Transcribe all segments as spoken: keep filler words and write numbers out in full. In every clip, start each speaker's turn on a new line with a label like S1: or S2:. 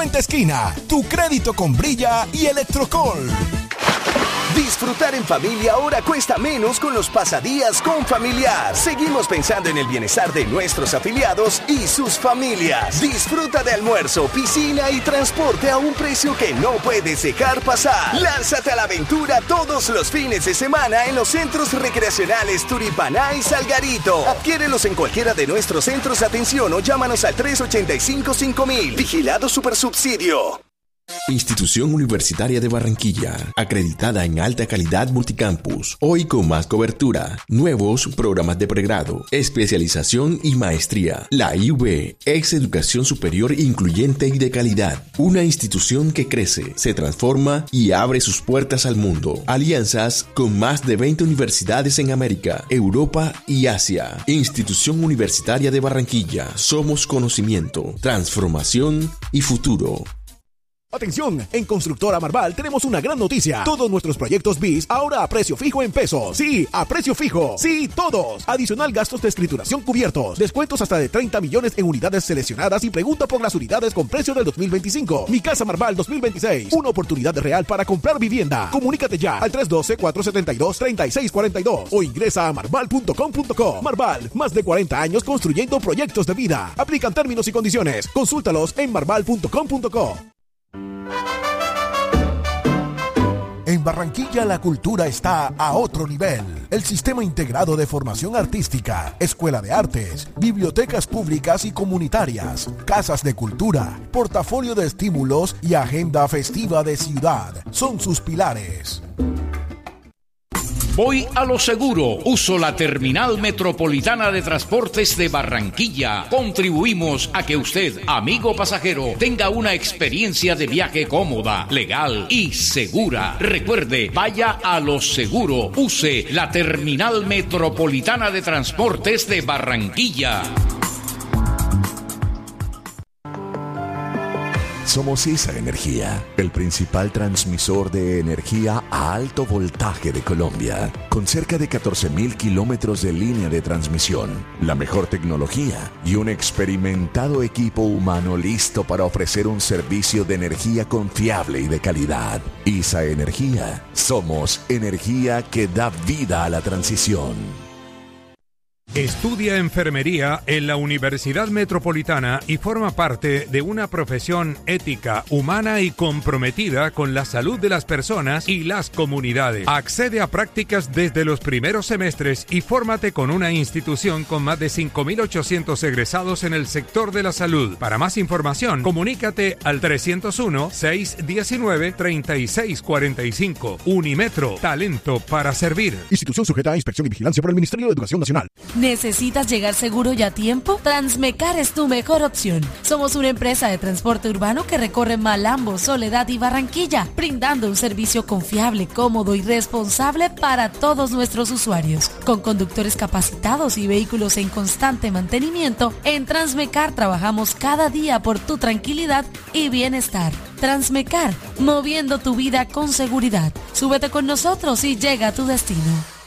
S1: Esquina, tu crédito con Brilla y Electrocol.
S2: Disfrutar en familia ahora cuesta menos con los pasadías con Familiar. Seguimos pensando en el bienestar de nuestros afiliados y sus familias. Disfruta de almuerzo, piscina y transporte a un precio que no puedes dejar pasar. Lánzate a la aventura todos los fines de semana en los centros recreacionales Turipaná y Salgarito. Adquiérelos en cualquiera de nuestros centros de atención o llámanos al tres ocho cinco cinco mil. Vigilado Supersubsidio.
S3: Institución Universitaria de Barranquilla, acreditada en alta calidad multicampus, hoy con más cobertura, nuevos programas de pregrado, especialización y maestría. La I U B es educación superior incluyente y de calidad, una institución que crece, se transforma y abre sus puertas al mundo. Alianzas con más de veinte universidades en América, Europa y Asia. Institución Universitaria de Barranquilla, somos conocimiento, transformación y futuro.
S1: Atención, en Constructora Marval tenemos una gran noticia. Todos nuestros proyectos B I S ahora a precio fijo en pesos. Sí, a precio fijo. Sí, todos. Adicional gastos de escrituración cubiertos. Descuentos hasta de treinta millones en unidades seleccionadas y pregunta por las unidades con precio del dos mil veinticinco. Mi Casa Marval dos mil veintiséis. Una oportunidad real para comprar vivienda. Comunícate ya al tres uno dos, cuatro siete dos, tres seis cuatro dos o ingresa a marval punto com punto co. Marval, más de cuarenta años construyendo proyectos de vida. Aplican términos y condiciones. Consúltalos en marval punto com punto co. En Barranquilla la cultura está a otro nivel. El Sistema Integrado de Formación Artística, Escuela de Artes, bibliotecas públicas y comunitarias, casas de cultura, portafolio de estímulos y agenda festiva de ciudad son sus pilares.
S4: Voy a lo seguro. Uso la Terminal Metropolitana de Transportes de Barranquilla. Contribuimos a que usted, amigo pasajero, tenga una experiencia de viaje cómoda, legal y segura. Recuerde, vaya a lo seguro. Use la Terminal Metropolitana de Transportes de Barranquilla.
S5: Somos ISA Energía, el principal transmisor de energía a alto voltaje de Colombia, con cerca de catorce mil kilómetros de línea de transmisión, la mejor tecnología y un experimentado equipo humano listo para ofrecer un servicio de energía confiable y de calidad. ISA Energía, somos energía que da vida a la transición.
S6: Estudia enfermería en la Universidad Metropolitana y forma parte de una profesión ética, humana y comprometida con la salud de las personas y las comunidades. Accede a prácticas desde los primeros semestres y fórmate con una institución con más de cinco mil ochocientos egresados en el sector de la salud. Para más información, comunícate al tres cero uno, seis uno nueve, tres seis cuatro cinco. Unimetro, talento para servir.
S1: Institución sujeta a inspección y vigilancia por el Ministerio de Educación Nacional.
S7: ¿Necesitas llegar seguro y a tiempo? Transmecar es tu mejor opción. Somos una empresa de transporte urbano que recorre Malambo, Soledad y Barranquilla, brindando un servicio confiable, cómodo y responsable para todos nuestros usuarios. Con conductores capacitados y vehículos en constante mantenimiento, en Transmecar trabajamos cada día por tu tranquilidad y bienestar. Transmecar, moviendo tu vida con seguridad. Súbete con nosotros y llega a tu destino.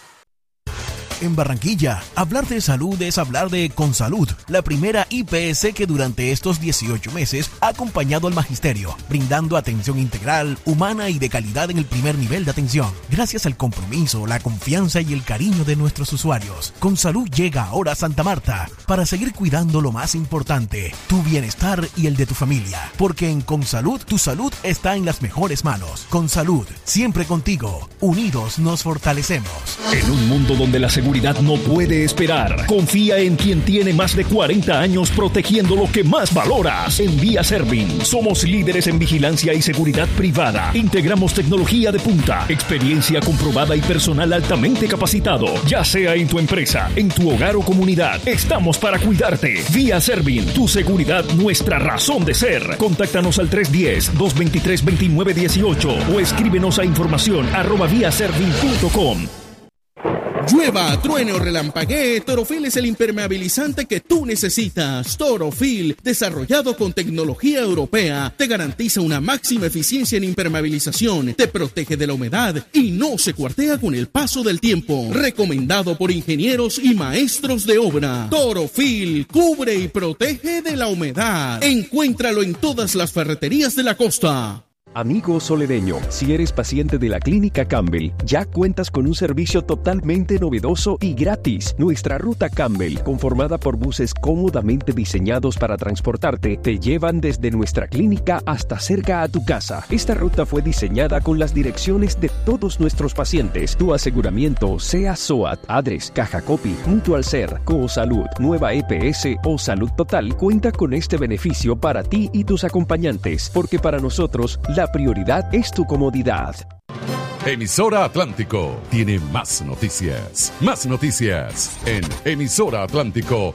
S1: En Barranquilla, hablar de salud es hablar de Consalud, la primera I P S que durante estos dieciocho meses ha acompañado al magisterio, brindando atención integral, humana y de calidad en el primer nivel de atención. Gracias al compromiso, la confianza y el cariño de nuestros usuarios, Consalud llega ahora a Santa Marta para seguir cuidando lo más importante, tu bienestar y el de tu familia. Porque en Consalud, tu salud está en las mejores manos. Consalud, siempre contigo. Unidos nos fortalecemos.
S8: En un mundo donde la seguridad no puede esperar, confía en quien tiene más de cuarenta años protegiendo lo que más valoras. En Vía Servin, somos líderes en vigilancia y seguridad privada. Integramos tecnología de punta, experiencia comprobada y personal altamente capacitado. Ya sea en tu empresa, en tu hogar o comunidad, estamos para cuidarte. Vía Servin, tu seguridad, nuestra razón de ser. Contáctanos al tres uno cero, dos dos tres, dos nueve uno ocho o escríbenos a información arroba vía servin punto com.
S9: Llueva, truene o relampaguee, Torofil es el impermeabilizante que tú necesitas. Torofil, desarrollado con tecnología europea, te garantiza una máxima eficiencia en impermeabilización, te protege de la humedad y no se cuartea con el paso del tiempo. Recomendado por ingenieros y maestros de obra. Torofil, cubre y protege de la humedad. Encuéntralo en todas las ferreterías de la costa.
S10: Amigo soledeño, si eres paciente de la Clínica Campbell, ya cuentas con un servicio totalmente novedoso y gratis. Nuestra ruta Campbell, conformada por buses cómodamente diseñados para transportarte, te llevan desde nuestra clínica hasta cerca a tu casa. Esta ruta fue diseñada con las direcciones de todos nuestros pacientes. Tu aseguramiento, sea SOAT, ADRES, Caja Copy, Mutual Ser, Cosalud, Nueva E P S o Salud Total, cuenta con este beneficio para ti y tus acompañantes, porque para nosotros, la La prioridad es tu comodidad.
S11: Emisora Atlántico tiene más noticias. Más noticias en Emisora Atlántico.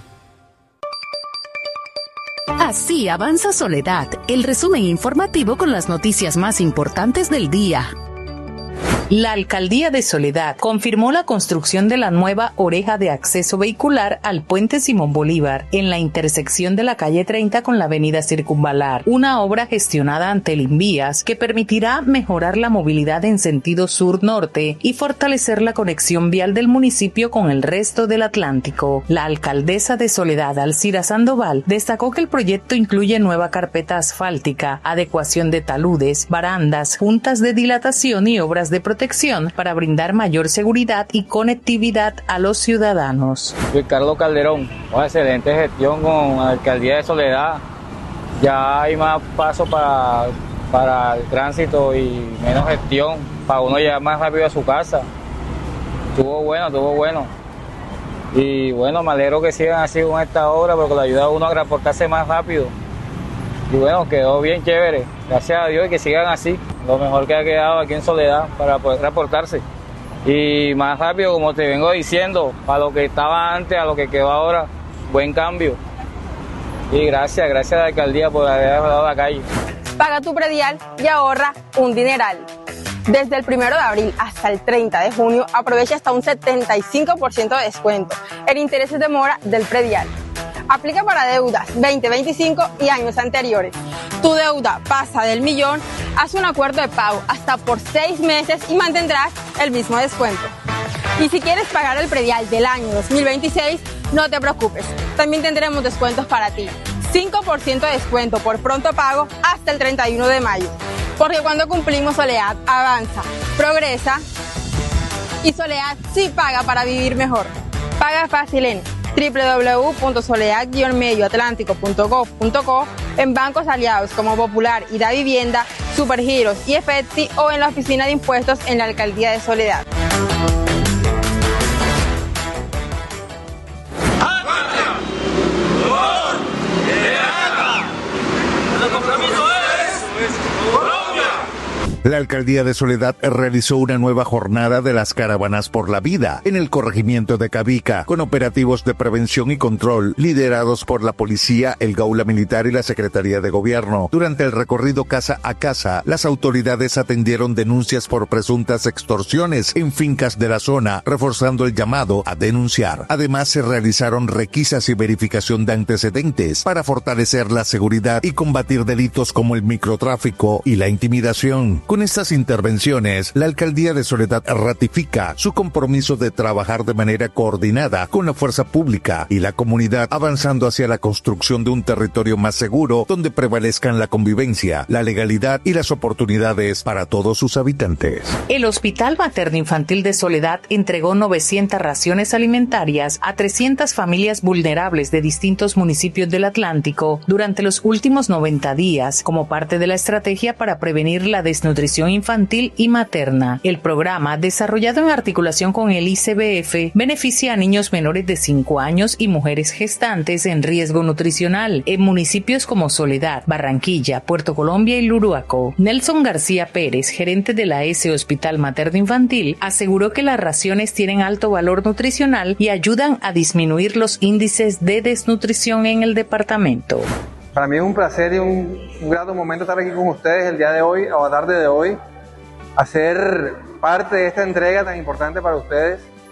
S12: Así avanza Soledad, el resumen informativo con las noticias más importantes del día. La Alcaldía de Soledad confirmó la construcción de la nueva oreja de acceso vehicular al puente Simón Bolívar en la intersección de la calle treinta con la avenida Circunvalar, una obra gestionada ante el Invías que permitirá mejorar la movilidad en sentido sur-norte y fortalecer la conexión vial del municipio con el resto del Atlántico. La alcaldesa de Soledad, Alcira Sandoval, destacó que el proyecto incluye nueva carpeta asfáltica, adecuación de taludes, barandas, juntas de dilatación y obras de protección para brindar mayor seguridad y conectividad a los ciudadanos.
S13: Soy Carlos Calderón, una excelente gestión con la Alcaldía de Soledad. Ya hay más paso para, para el tránsito y menos gestión, para uno llegar más rápido a su casa. Estuvo bueno, estuvo bueno. Y bueno, me alegro que sigan así con esta obra porque le ayuda a uno a transportarse más rápido. Y bueno, quedó bien chévere, gracias a Dios, y que sigan así, lo mejor que ha quedado aquí en Soledad para poder transportarse. Y más rápido, como te vengo diciendo, para lo que estaba antes, a lo que quedó ahora, buen cambio. Y gracias, gracias a la alcaldía por haber dado la calle.
S14: Paga tu predial y ahorra un dineral. Desde el primero de abril hasta el treinta de junio, aprovecha hasta un setenta y cinco por ciento de descuento en intereses de mora del predial. Aplica para deudas veinte veinticinco y años anteriores. Tu deuda pasa del millón, haz un acuerdo de pago hasta por seis meses y mantendrás el mismo descuento. Y si quieres pagar el predial del año dos mil veintiséis, no te preocupes, también tendremos descuentos para ti. cinco por ciento de descuento por pronto pago hasta el treinta y uno de mayo. Porque cuando cumplimos, Soledad avanza, progresa y Soledad sí paga para vivir mejor. Paga fácil en doble u doble u doble u punto soledad guion medio atlántico punto gov punto co, en bancos aliados como Popular y Da Vivienda, Supergiros y Efecti o en la oficina de impuestos en la Alcaldía de Soledad.
S15: La Alcaldía de Soledad realizó una nueva jornada de las Caravanas por la Vida en el corregimiento de Cabica, con operativos de prevención y control liderados por la policía, el Gaula Militar y la Secretaría de Gobierno. Durante el recorrido casa a casa, las autoridades atendieron denuncias por presuntas extorsiones en fincas de la zona, reforzando el llamado a denunciar. Además, se realizaron requisas y verificación de antecedentes para fortalecer la seguridad y combatir delitos como el microtráfico y la intimidación. Con estas intervenciones, la Alcaldía de Soledad ratifica su compromiso de trabajar de manera coordinada con la fuerza pública y la comunidad, avanzando hacia la construcción de un territorio más seguro donde prevalezcan la convivencia, la legalidad y las oportunidades para todos sus habitantes.
S12: El Hospital Materno Infantil de Soledad entregó novecientas raciones alimentarias a trescientas familias vulnerables de distintos municipios del Atlántico durante los últimos noventa días, como parte de la estrategia para prevenir la desnutrición infantil y materna. El programa, desarrollado en articulación con el I C B F, beneficia a niños menores de cinco años y mujeres gestantes en riesgo nutricional en municipios como Soledad, Barranquilla, Puerto Colombia y Luruaco. Nelson García Pérez, gerente de la S Hospital Materno Infantil, aseguró que las raciones tienen alto valor nutricional y ayudan a disminuir los índices de desnutrición en el departamento.
S16: Para mí es un placer y un, un grato momento estar aquí con ustedes el día de hoy, a la tarde de hoy, a ser parte de esta entrega tan importante para ustedes.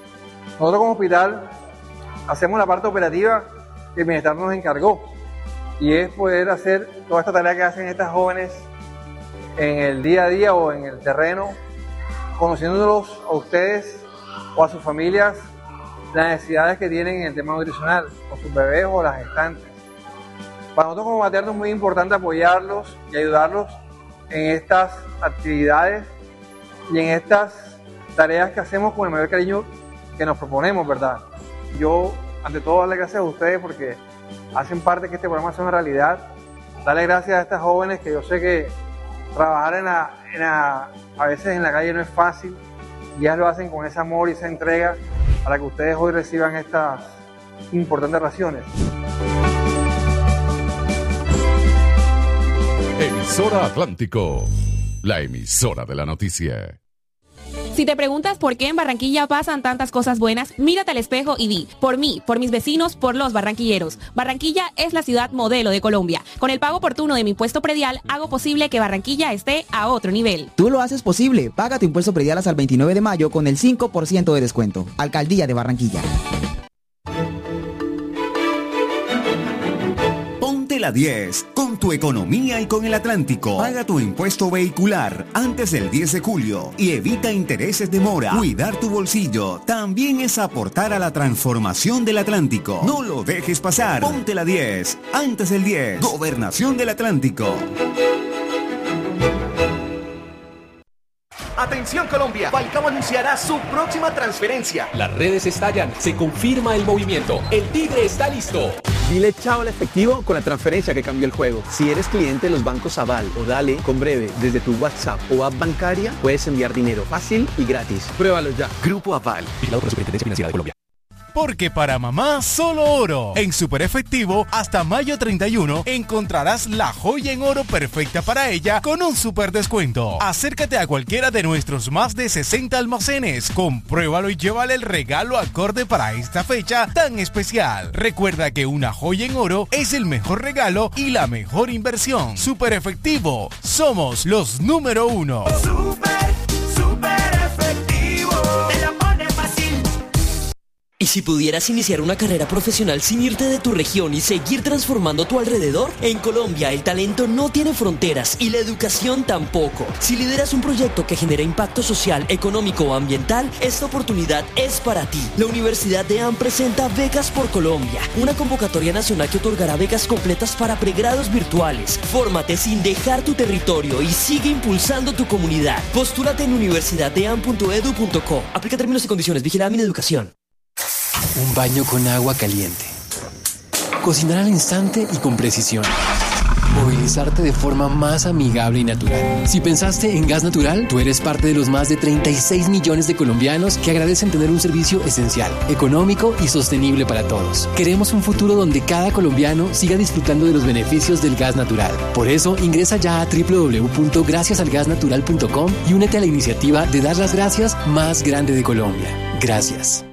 S16: Nosotros como hospital hacemos la parte operativa que el bienestar nos encargó, y es poder hacer toda esta tarea que hacen estas jóvenes en el día a día o en el terreno, conociéndolos a ustedes o a sus familias, las necesidades que tienen en el tema nutricional, con sus bebés o las gestantes. Para nosotros como maternos es muy importante apoyarlos y ayudarlos en estas actividades y en estas tareas que hacemos con el mayor cariño que nos proponemos, ¿verdad? Yo, ante todo, darle gracias a ustedes porque hacen parte de que este programa sea una realidad. Darle gracias a estas jóvenes, que yo sé que trabajar en la, en la, a veces en la calle no es fácil, y ellas lo hacen con ese amor y esa entrega para que ustedes hoy reciban estas importantes raciones.
S11: Emisora Atlántico, la emisora de la noticia.
S17: Si te preguntas por qué en Barranquilla pasan tantas cosas buenas, mírate al espejo y di, por mí, por mis vecinos, por los barranquilleros. Barranquilla es la ciudad modelo de Colombia. Con el pago oportuno de mi impuesto predial, hago posible que Barranquilla esté a otro nivel.
S18: Tú lo haces posible. Paga tu impuesto predial hasta el veintinueve de mayo con el cinco por ciento de descuento. Alcaldía de Barranquilla.
S19: Ponte la diez, con tu economía y con el Atlántico. Paga tu impuesto vehicular antes del diez de julio y evita intereses de mora. Cuidar tu bolsillo también es aportar a la transformación del Atlántico. No lo dejes pasar. Ponte la diez, antes del diez. Gobernación del Atlántico.
S2: Atención Colombia, Falcao anunciará su próxima transferencia.
S20: Las redes estallan, se confirma el movimiento, el Tigre está listo.
S21: Dile chao al efectivo con la transferencia que cambió el juego. Si eres cliente de los bancos Aval o Dale, con Breve, desde tu WhatsApp o app bancaria, puedes enviar dinero fácil y gratis. Pruébalo ya.
S2: Grupo Aval, vigilado por la Superintendencia Financiera de Colombia.
S22: Porque para mamá solo oro. En Super Efectivo, hasta mayo treinta y uno, encontrarás la joya en oro perfecta para ella con un super descuento. Acércate a cualquiera de nuestros más de sesenta almacenes, compruébalo y llévale el regalo acorde para esta fecha tan especial. Recuerda que una joya en oro es el mejor regalo y la mejor inversión. Super Efectivo, somos los número uno.
S23: Super, super efectivo. Te la pone fácil.
S24: ¿Y si pudieras iniciar una carrera profesional sin irte de tu región y seguir transformando tu alrededor? En Colombia el talento no tiene fronteras y la educación tampoco. Si lideras un proyecto que genera impacto social, económico o ambiental, esta oportunidad es para ti. La Universidad de A M presenta Becas por Colombia, una convocatoria nacional que otorgará becas completas para pregrados virtuales. Fórmate sin dejar tu territorio y sigue impulsando tu comunidad. Postúlate en universidad de a m punto edu punto co. Aplica términos y condiciones. Vigilada Mineducación.
S25: Un baño con agua caliente. Cocinar al instante y con precisión. Movilizarte de forma más amigable y natural. Si pensaste en gas natural, tú eres parte de los más de treinta y seis millones de colombianos que agradecen tener un servicio esencial, económico y sostenible para todos. Queremos un futuro donde cada colombiano siga disfrutando de los beneficios del gas natural. Por eso, ingresa ya a doble u doble u doble u punto gracias al gas natural punto com y únete a la iniciativa de dar las gracias más grande de Colombia. Gracias.